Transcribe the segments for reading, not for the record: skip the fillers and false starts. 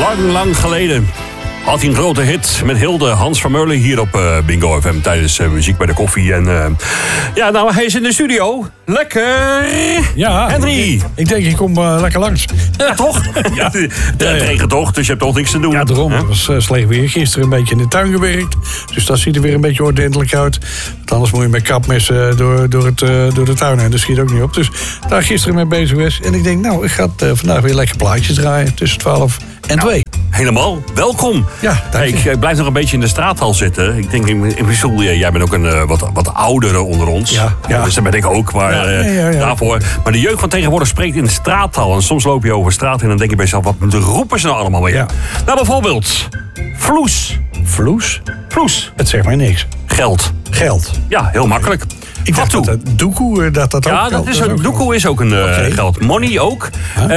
Lang geleden had hij een grote hit met Hilde Hans Vermeulen hier op Bingo FM tijdens Muziek bij de Koffie. En ja, nou, hij is in de studio. Lekker! Ja, Henry! Ik denk, ik kom lekker langs. Ja, toch? Ja, het regent toch, dus je hebt toch niks te doen. Ja, daarom. Het was slecht weer. Gisteren een beetje in de tuin gewerkt. Dus dat ziet er weer een beetje ordentelijk uit. Want anders moet je met kapmessen door de tuin heen. Dat schiet ook niet op. Dus daar gisteren mee bezig was. En ik denk, nou, ik ga vandaag weer lekker plaatjes draaien. Tussen 12 en 2. Helemaal, welkom. Ja, ik blijf nog een beetje in de straathal zitten. Ik denk, in bedoel, jij bent ook een wat oudere onder ons. Ja. Dus dat ben ik ook, maar daarvoor. Maar de jeugd van tegenwoordig spreekt in de straathal. En soms loop je over straat en dan denk je bij jezelf, wat roepen ze nou allemaal weer? Ja. Nou, bijvoorbeeld, vloes. Vloes? Vloes. Het zegt mij niks. Geld. Geld. Ja, heel makkelijk. Ik dacht Fatu. dat doekoe, dat ook Ja, geld dat is een doekoe is ook een geld. Money ook.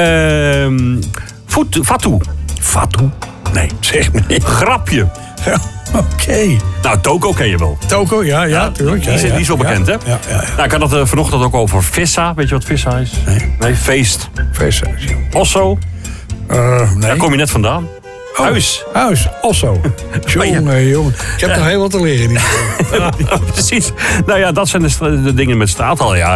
Fatu. Fatu? Nee. Zeg me niet. Grapje. Ja, oké. Nou, toko ken je wel. Toko, ja, tuurlijk. Die is wel bekend, hè? Ja. Nou, ik had het vanochtend ook over Vissa. Weet je wat Vissa is? Nee, feest. Feest. Osso. Nee. Daar kom je net vandaan. Oh, Huis, Osso. Jongen. Ik heb nog heel wat te leren. Ja, precies. Nou ja, dat zijn de dingen met straathal. Ja,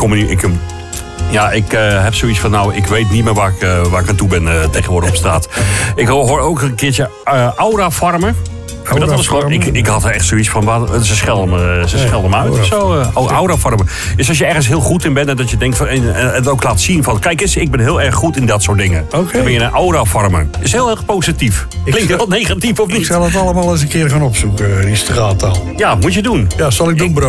ik heb zoiets van, nou, ik weet niet meer waar ik aan toe ben tegenwoordig op straat. Ik hoor ook een keertje Aura Farmer. Dat was gewoon, ik had er echt zoiets van, ze schelden me uit of zo. Aura Farmer. Is als je ergens heel goed in bent en dat je denkt van, en het ook laat zien van, kijk eens, ik ben heel erg goed in dat soort dingen. Okay. Dan ben je een Aura Farmer. Is heel erg positief. Klinkt heel negatief of niet? Ik zal het allemaal eens een keer gaan opzoeken, die straattaal. Ja, moet je doen. Ja, zal ik doen, bro.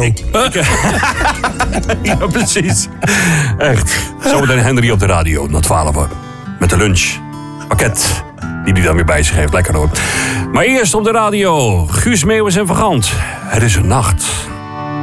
Ja, precies. Echt. Zometeen Henry op de radio, na 12 uur. Met de lunch. Pakket. Die hij dan weer bij zich heeft. Lekker hoor. Maar eerst op de radio. Guus Meeuwis en Van Gant. Het is een nacht.